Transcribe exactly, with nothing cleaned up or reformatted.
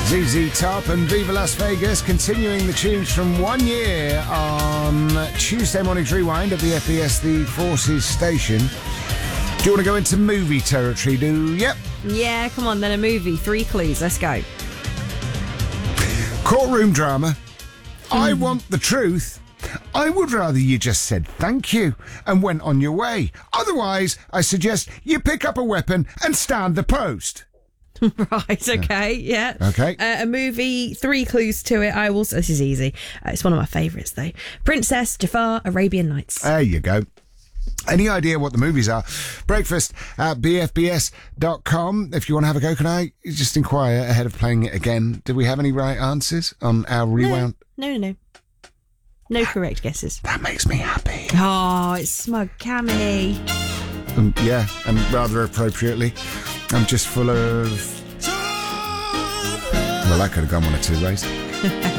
Z Z Top and Viva Las Vegas continuing the tunes from one year on Tuesday Morning's Rewind at the F B S The Forces station. Do you want to go into movie territory, do you? Yeah, come on then, a movie. Three clues, let's go. Courtroom drama. I want the truth. I would rather you just said thank you and went on your way. Otherwise, I suggest you pick up a weapon and stand the post. Right, okay, yeah. Okay. Uh, a movie, three clues to it. I will. This is easy. Uh, it's one of my favourites, though. Princess, Jafar, Arabian Nights. There you go. Any idea what the movies are? Breakfast at b f b s dot com. If you want to have a go, can I just inquire ahead of playing it again? Did we have any right answers on our rewound? No, no, no. No, no correct guesses. That makes me happy. Oh, it's smug Cammy. Um, yeah, and rather appropriately, I'm just full of... Well, that could have gone one or two ways.